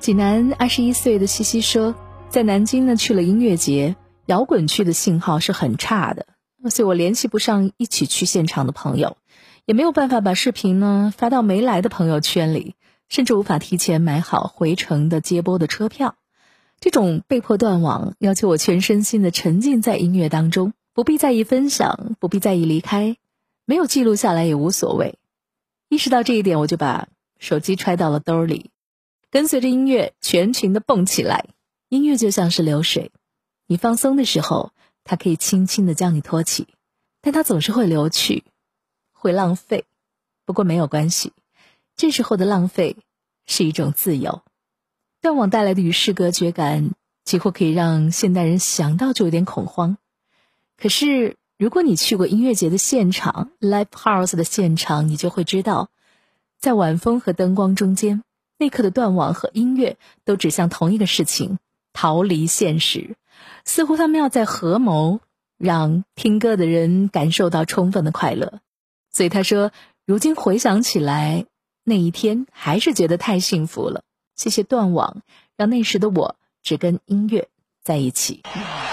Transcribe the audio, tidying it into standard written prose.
济南21岁的西西说，在南京呢去了音乐节，摇滚区的信号是很差的，所以我联系不上一起去现场的朋友，也没有办法把视频呢发到没来的朋友圈里，甚至无法提前买好回程的接驳的车票。这种被迫断网，要求我全身心的沉浸在音乐当中，不必在意分享，不必在意离开，没有记录下来也无所谓。意识到这一点，我就把手机揣到了兜里，跟随着音乐全情的蹦起来。音乐就像是流水，你放松的时候，它可以轻轻的将你托起，但它总是会流去，会浪费。不过没有关系，这时候的浪费是一种自由。断网带来的与世隔绝感，几乎可以让现代人想到就有点恐慌。可是如果你去过音乐节的现场 Live House 的现场，你就会知道，在晚风和灯光中间，那刻的断网和音乐都指向同一个事情，逃离现实。似乎他们要在合谋，让听歌的人感受到充分的快乐。所以他说，如今回想起来，那一天还是觉得太幸福了。谢谢断网，让那时的我只跟音乐在一起。